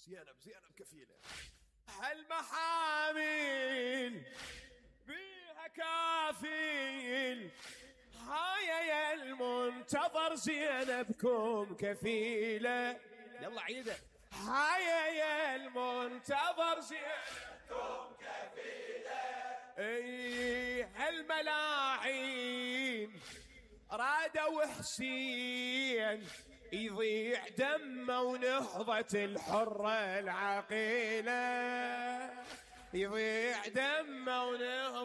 زينب كفيلة. هالمحامل بيها كافيل، هاي يا المنتظر زينبكم كفيلة. يلا عيدة. هاي يا المنتظر زينبكم كفيلة. اي هالملاعين رادوا حسين يضيع دمه ونهضة الحرة العقيلة، يضيع دمه ونهضة